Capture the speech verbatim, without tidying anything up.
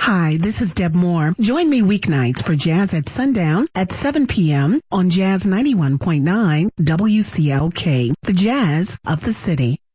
Hi, this is Deb Moore. Join me weeknights for Jazz at Sundown at seven p.m. on Jazz ninety-one point nine W C L K, the Jazz of the City.